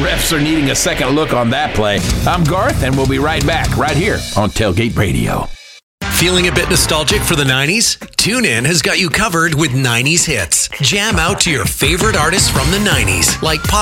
refs are needing a second look on that play. I'm Garth, and we'll be right back right here on Tailgate Radio. Feeling a bit nostalgic for the 90s? TuneIn has got you covered with 90s hits. Jam out to your favorite artists from the 90s, like Pop